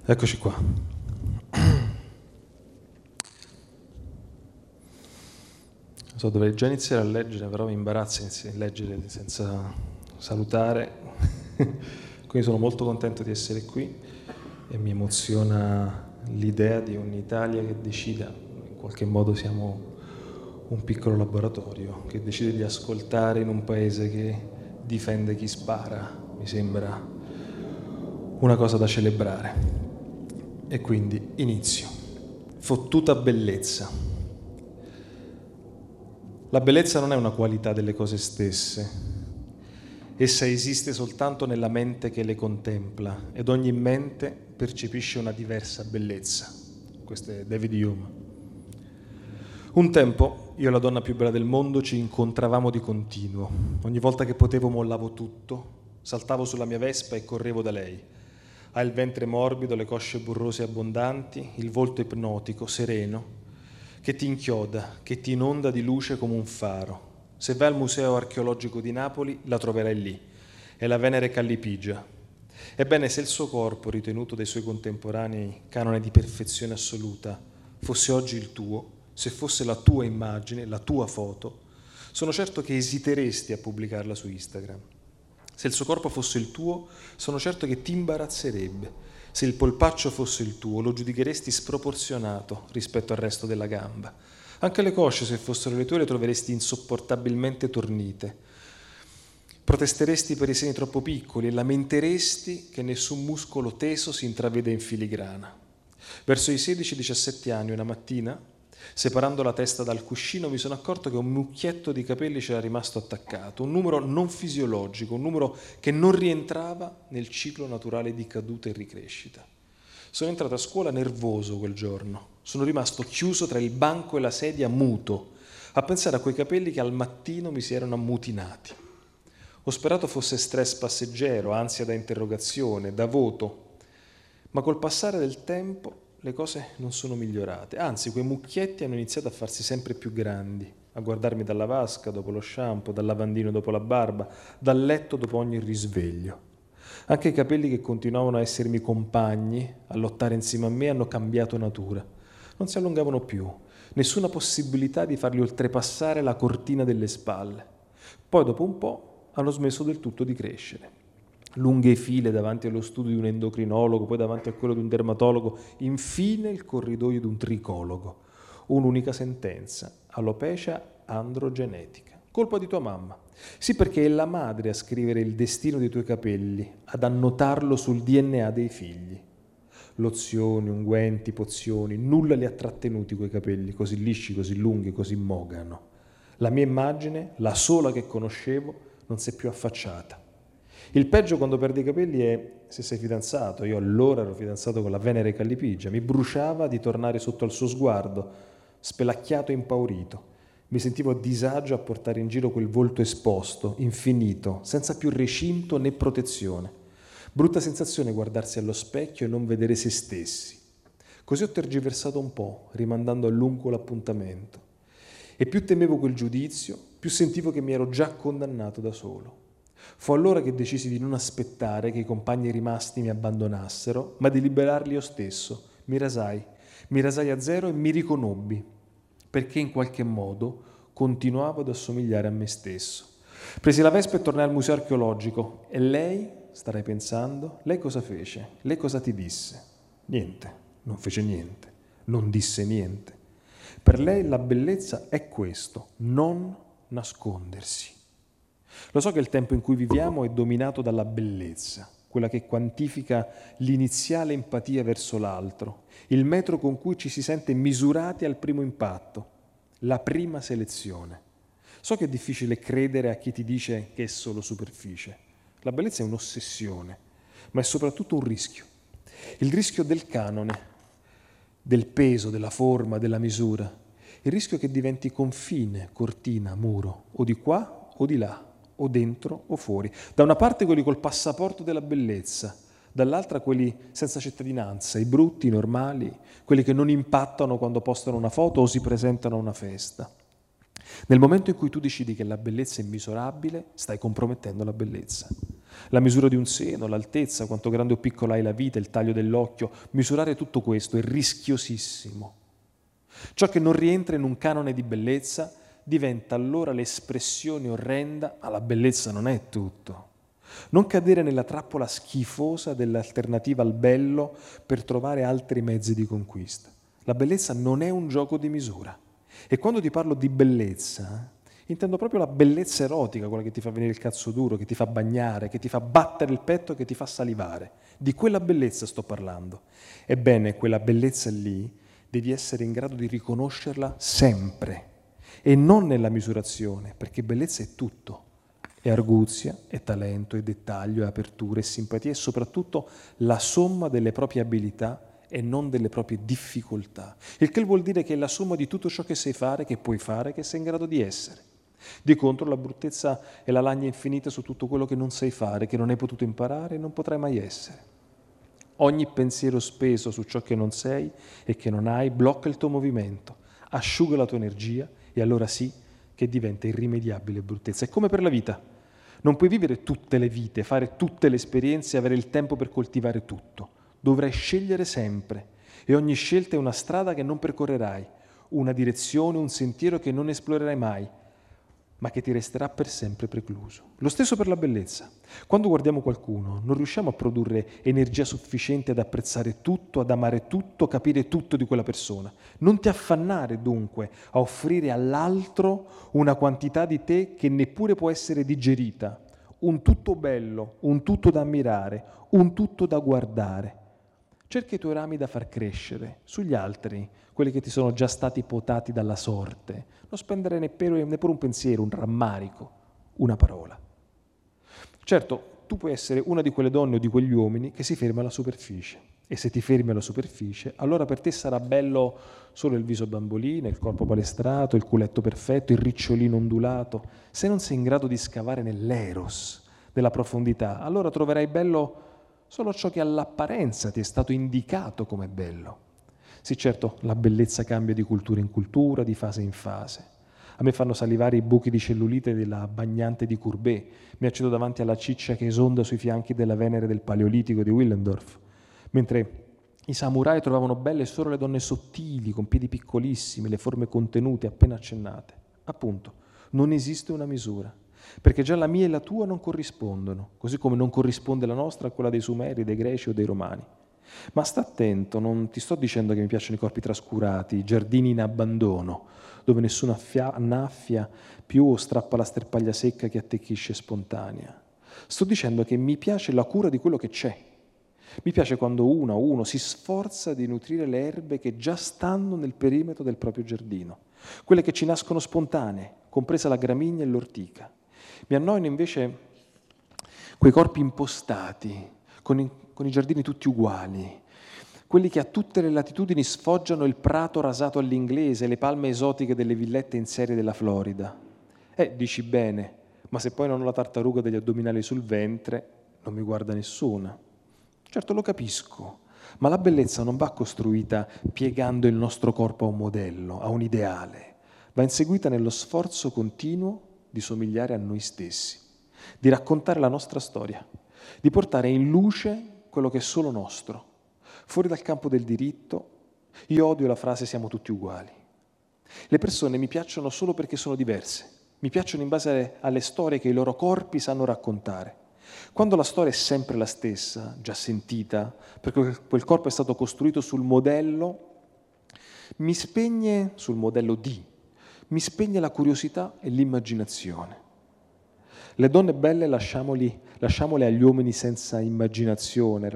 Eccoci qua. So, dovrei già iniziare a leggere, però mi imbarazza leggere senza salutare. Quindi sono molto contento di essere qui e mi emoziona l'idea di un'Italia che decida, in qualche modo siamo un piccolo laboratorio, che decide di ascoltare in un paese che difende chi spara. Mi sembra una cosa da celebrare. E quindi inizio. Fottuta bellezza. La bellezza non è una qualità delle cose stesse. Essa esiste soltanto nella mente che le contempla ed ogni mente percepisce una diversa bellezza. Questo è David Hume. Un tempo io e la donna più bella del mondo ci incontravamo di continuo. Ogni volta che potevo mollavo tutto, saltavo sulla mia Vespa e correvo da lei. Ha il ventre morbido, le cosce burrose e abbondanti, il volto ipnotico, sereno, che ti inchioda, che ti inonda di luce come un faro. Se vai al Museo Archeologico di Napoli, la troverai lì. È la Venere Callipigia. Ebbene, se il suo corpo, ritenuto dai suoi contemporanei canone di perfezione assoluta, fosse oggi il tuo, se fosse la tua immagine, la tua foto, sono certo che esiteresti a pubblicarla su Instagram. Se il suo corpo fosse il tuo, sono certo che ti imbarazzerebbe. Se il polpaccio fosse il tuo, lo giudicheresti sproporzionato rispetto al resto della gamba. Anche le cosce, se fossero le tue, le troveresti insopportabilmente tornite. Protesteresti per i seni troppo piccoli e lamenteresti che nessun muscolo teso si intravede in filigrana. Verso i 16-17 anni, una mattina, separando la testa dal cuscino, mi sono accorto che un mucchietto di capelli c'era rimasto attaccato, un numero non fisiologico, un numero che non rientrava nel ciclo naturale di caduta e ricrescita. Sono entrato a scuola nervoso quel giorno, sono rimasto chiuso tra il banco e la sedia muto, a pensare a quei capelli che al mattino mi si erano ammutinati. Ho sperato fosse stress passeggero, ansia da interrogazione, da voto, ma col passare del tempo le cose non sono migliorate, anzi quei mucchietti hanno iniziato a farsi sempre più grandi, a guardarmi dalla vasca dopo lo shampoo, dal lavandino dopo la barba, dal letto dopo ogni risveglio. Anche i capelli che continuavano a essermi compagni, a lottare insieme a me, hanno cambiato natura. Non si allungavano più, nessuna possibilità di farli oltrepassare la cortina delle spalle. Poi dopo un po' hanno smesso del tutto di crescere. Lunghe file davanti allo studio di un endocrinologo, poi davanti a quello di un dermatologo, infine il corridoio di un tricologo. Un'unica sentenza: alopecia androgenetica. Colpa di tua mamma. Sì, perché è la madre a scrivere il destino dei tuoi capelli, ad annotarlo sul DNA dei figli. Lozioni, unguenti, pozioni, nulla li ha trattenuti quei capelli, così lisci, così lunghi, così mogano. La mia immagine, la sola che conoscevo, non si è più affacciata. Il peggio quando perdi i capelli è se sei fidanzato. Io allora ero fidanzato con la Venere Callipigia. Mi bruciava di tornare sotto al suo sguardo, spelacchiato e impaurito. Mi sentivo a disagio a portare in giro quel volto esposto, infinito, senza più recinto né protezione. Brutta sensazione guardarsi allo specchio e non vedere se stessi. Così ho tergiversato un po', rimandando a lungo l'appuntamento. E più temevo quel giudizio, più sentivo che mi ero già condannato da solo. Fu allora che decisi di non aspettare che i compagni rimasti mi abbandonassero, ma di liberarli io stesso. Mi rasai a zero e mi riconobbi, perché in qualche modo continuavo ad assomigliare a me stesso. Presi la Vespa e tornai al museo archeologico. E lei, starai pensando, lei cosa fece? Lei cosa ti disse? Niente, non fece niente, non disse niente. Per lei la bellezza è questo, non nascondersi. Lo so che il tempo in cui viviamo è dominato dalla bellezza, quella che quantifica l'iniziale empatia verso l'altro, il metro con cui ci si sente misurati al primo impatto, la prima selezione. So che è difficile credere a chi ti dice che è solo superficie. La bellezza è un'ossessione, ma è soprattutto un rischio. Il rischio del canone, del peso, della forma, della misura. Il rischio che diventi confine, cortina, muro, o di qua o di là, o dentro o fuori. Da una parte quelli col passaporto della bellezza, dall'altra quelli senza cittadinanza, i brutti, i normali, quelli che non impattano quando postano una foto o si presentano a una festa. Nel momento in cui tu decidi che la bellezza è misurabile, stai compromettendo la bellezza. La misura di un seno, l'altezza, quanto grande o piccola è la vita, il taglio dell'occhio, misurare tutto questo è rischiosissimo. Ciò che non rientra in un canone di bellezza diventa allora l'espressione orrenda, ma la bellezza non è tutto. Non cadere nella trappola schifosa dell'alternativa al bello per trovare altri mezzi di conquista. La bellezza non è un gioco di misura. E quando ti parlo di bellezza, intendo proprio la bellezza erotica, quella che ti fa venire il cazzo duro, che ti fa bagnare, che ti fa battere il petto, che ti fa salivare. Di quella bellezza sto parlando. Ebbene, quella bellezza lì devi essere in grado di riconoscerla sempre e non nella misurazione, perché bellezza è tutto. È arguzia, è talento, è dettaglio, è apertura, è simpatia e soprattutto la somma delle proprie abilità e non delle proprie difficoltà. Il che vuol dire che è la somma di tutto ciò che sai fare, che puoi fare, che sei in grado di essere. Di contro la bruttezza è la lagna infinita su tutto quello che non sai fare, che non hai potuto imparare e non potrai mai essere. Ogni pensiero speso su ciò che non sei e che non hai blocca il tuo movimento, asciuga la tua energia e allora sì che diventa irrimediabile bruttezza. È come per la vita. Non puoi vivere tutte le vite, fare tutte le esperienze e avere il tempo per coltivare tutto. Dovrai scegliere sempre e ogni scelta è una strada che non percorrerai, una direzione, un sentiero che non esplorerai mai, ma che ti resterà per sempre precluso. Lo stesso per la bellezza. Quando guardiamo qualcuno non riusciamo a produrre energia sufficiente ad apprezzare tutto, ad amare tutto, capire tutto di quella persona. Non ti affannare dunque a offrire all'altro una quantità di te che neppure può essere digerita, un tutto bello, un tutto da ammirare, un tutto da guardare. Cerca i tuoi rami da far crescere, sugli altri, quelli che ti sono già stati potati dalla sorte. Non spendere neppure un pensiero, un rammarico, una parola. Certo, tu puoi essere una di quelle donne o di quegli uomini che si ferma alla superficie. E se ti fermi alla superficie, allora per te sarà bello solo il viso bambolino, il corpo palestrato, il culetto perfetto, il ricciolino ondulato. Se non sei in grado di scavare nell'eros, della profondità, allora troverai bello solo ciò che all'apparenza ti è stato indicato come bello. Sì, certo, la bellezza cambia di cultura in cultura, di fase in fase. A me fanno salivare i buchi di cellulite della bagnante di Courbet. Mi accedo davanti alla ciccia che esonda sui fianchi della Venere del Paleolitico di Willendorf. Mentre i samurai trovavano belle solo le donne sottili, con piedi piccolissimi, le forme contenute, appena accennate. Appunto, non esiste una misura. Perché già la mia e la tua non corrispondono, così come non corrisponde la nostra a quella dei Sumeri, dei Greci o dei Romani. Ma sta attento, non ti sto dicendo che mi piacciono i corpi trascurati, i giardini in abbandono, dove nessuno annaffia più o strappa la sterpaglia secca che attecchisce spontanea. Sto dicendo che mi piace la cura di quello che c'è. Mi piace quando una o uno si sforza di nutrire le erbe che già stanno nel perimetro del proprio giardino, quelle che ci nascono spontanee, compresa la gramigna e l'ortica. Mi annoiano invece quei corpi impostati, con i giardini tutti uguali, quelli che a tutte le latitudini sfoggiano il prato rasato all'inglese, le palme esotiche delle villette in serie della Florida. Dici bene, ma se poi non ho la tartaruga degli addominali sul ventre, non mi guarda nessuna. Certo, lo capisco, ma la bellezza non va costruita piegando il nostro corpo a un modello, a un ideale. Va inseguita nello sforzo continuo di somigliare a noi stessi, di raccontare la nostra storia, di portare in luce quello che è solo nostro. Fuori dal campo del diritto, io odio la frase siamo tutti uguali. Le persone mi piacciono solo perché sono diverse, mi piacciono in base alle storie che i loro corpi sanno raccontare. Quando la storia è sempre la stessa, già sentita, perché quel corpo è stato costruito sul modello, mi spegne la curiosità e l'immaginazione. Le donne belle lasciamole agli uomini senza immaginazione,